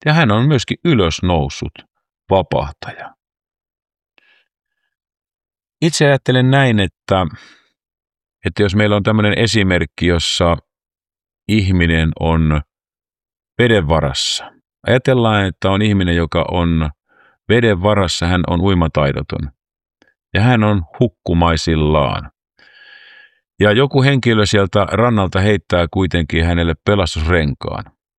ja hän on myöskin ylösnoussut vapahtaja. Itse ajattelen näin, että jos meillä on tämmöinen esimerkki, jossa ihminen on veden varassa. Ajatellaan, että on ihminen, joka on veden varassa, hän on uimataidoton ja hän on hukkumaisillaan. Ja joku henkilö sieltä rannalta heittää kuitenkin hänelle pelastusrenkaan.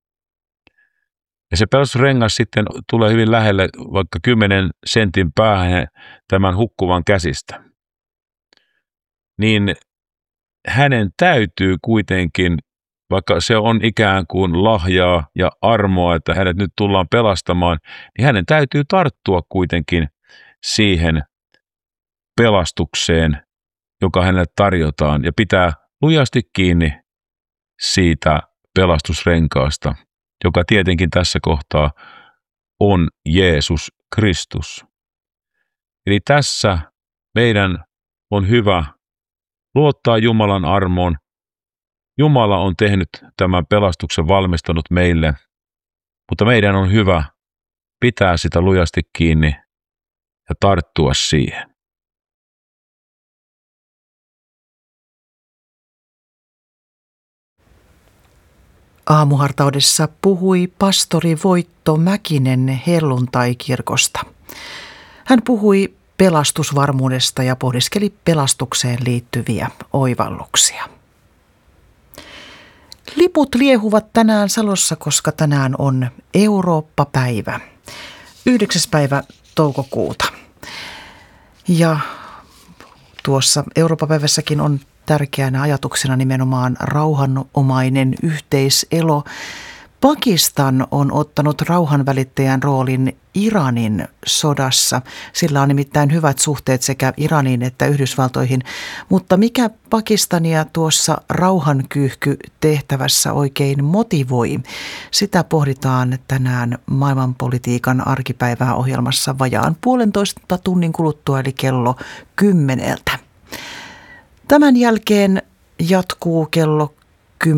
Ja se pelastusrengas sitten tulee hyvin lähelle, vaikka 10 sentin päähän tämän hukkuvan käsistä. Niin hänen täytyy kuitenkin, vaikka se on ikään kuin lahjaa ja armoa, että hänet nyt tullaan pelastamaan, niin hänen täytyy tarttua kuitenkin siihen pelastukseen, joka hänelle tarjotaan, ja pitää lujasti kiinni siitä pelastusrenkaasta, joka tietenkin tässä kohtaa on Jeesus Kristus. Eli tässä meidän on hyvä luottaa Jumalan armoon. Jumala on tehnyt tämän pelastuksen, valmistanut meille, mutta meidän on hyvä pitää sitä lujasti kiinni ja tarttua siihen. Aamuhartaudessa puhui pastori Voitto Mäkinen helluntaikirkosta. Hän puhui pelastusvarmuudesta ja pohdiskeli pelastukseen liittyviä oivalluksia. Liput liehuvat tänään Salossa, koska tänään on Eurooppa-päivä, 9. päivä toukokuuta. Ja tuossa Eurooppa-päivässäkin on tärkeänä ajatuksena nimenomaan rauhanomainen yhteiselo. Pakistan on ottanut rauhanvälittäjän roolin Iranin sodassa. Sillä on nimittäin hyvät suhteet sekä Iraniin että Yhdysvaltoihin. Mutta mikä Pakistania tuossa rauhankyyhky-tehtävässä oikein motivoi? Sitä pohditaan tänään maailmanpolitiikan arkipäivää ohjelmassa vajaan 1,5 tunnin kuluttua, eli kello 10. Tämän jälkeen jatkuu kello 10.25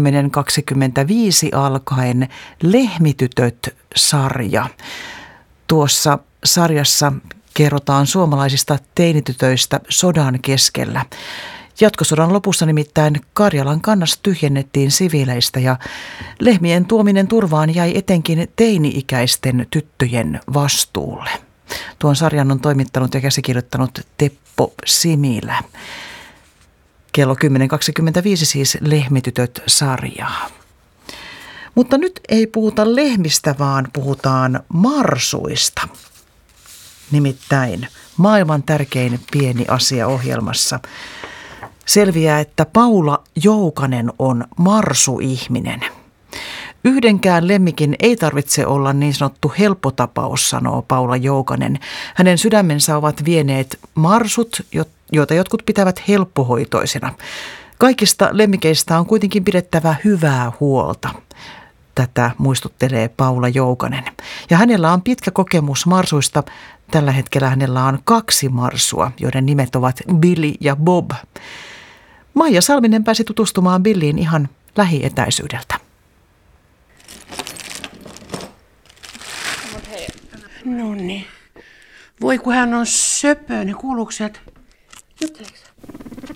alkaen Lehmitytöt-sarja. Tuossa sarjassa kerrotaan suomalaisista teinitytöistä sodan keskellä. Jatkosodan lopussa nimittäin Karjalan kannas tyhjennettiin siviileistä ja lehmien tuominen turvaan jäi etenkin teini-ikäisten tyttöjen vastuulle. Tuon sarjan on toimittanut ja käsikirjoittanut Teppo Similä. Kello 10.25 siis Lehmitytöt-sarjaa. Mutta nyt ei puhuta lehmistä, vaan puhutaan marsuista. Nimittäin maailman tärkein pieni asia ohjelmassa selviää, että Paula Joukanen on marsuihminen. Yhdenkään lemmikin ei tarvitse olla niin sanottu helppo tapaus, sanoo Paula Joukanen. Hänen sydämensä ovat vieneet marsut, joita jotkut pitävät helppohoitoisina. Kaikista lemmikeistä on kuitenkin pidettävä hyvää huolta. Tätä muistuttelee Paula Joukanen. Ja hänellä on pitkä kokemus marsuista. Tällä hetkellä hänellä on 2 marsua, joiden nimet ovat Billy ja Bob. Maija Salminen pääsi tutustumaan Billyin ihan lähietäisyydeltä. No niin. Voi kun hän on söpöinen. Kuuluuko sieltä? Jutteleeko?